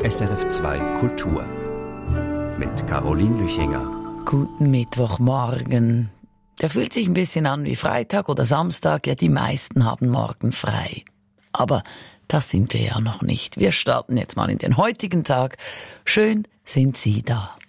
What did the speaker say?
SRF 2 Kultur mit Caroline Lüchinger. Guten Mittwochmorgen. Der fühlt sich ein bisschen an wie Freitag oder Samstag. Ja, die meisten haben morgen frei. Aber das sind wir ja noch nicht. Wir starten jetzt mal in den heutigen Tag. Schön sind Sie da.